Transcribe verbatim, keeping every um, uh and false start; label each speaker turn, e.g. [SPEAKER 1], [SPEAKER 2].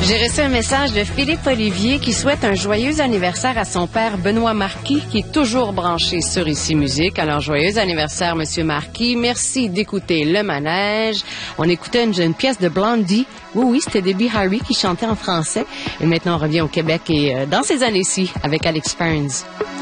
[SPEAKER 1] J'ai reçu un message de Philippe Olivier qui souhaite un joyeux anniversaire à son père Benoît Marquis, qui est toujours branché sur Ici Musique. Alors, joyeux anniversaire, Monsieur Marquis. Merci d'écouter Le Manège. On écoutait une, une pièce de Blondie. Oui, oui, c'était Debbie Harry qui chantait en français. Et maintenant, on revient au Québec et euh, dans ces années-ci avec Alex Burns.